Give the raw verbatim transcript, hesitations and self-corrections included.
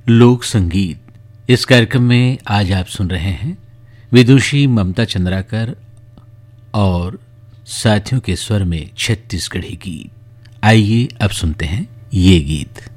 लोक संगीत। इस कार्यक्रम में आज आप सुन रहे हैं विदुषी ममता चंद्राकर और साथियों के स्वर में छत्तीसगढ़ी गीत। आइए अब सुनते हैं ये गीत।